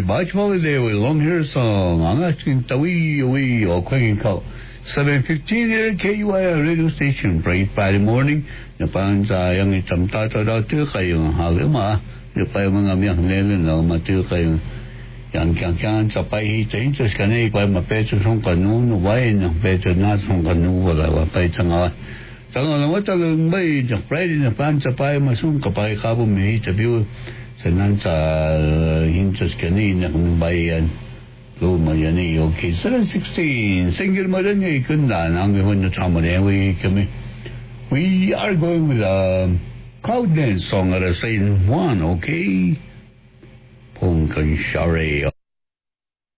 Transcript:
March holiday with long hair song. Ang ating tawi o kwengin ko. 7:15 here KUIR radio station. Bright Friday morning. Napang sayang itamtata daw tiyo kayo ng halima. Yung pa yung mga miyang lelen na matiyo kayo. Yang kyang sa pahihitain sa kanay kwa mapecho song kanun wain ng pecho na song kanun wala wapay nga. Tango na matalong bay ng Friday na pan sa pay masung kapay kabo may tabiw sa hintas kanina kung bayan luma yan okay 7:16 single mo rin yung ikundan ang ihon na tama na we are going with a crowd dance song at a saying one okay Pong Kanshare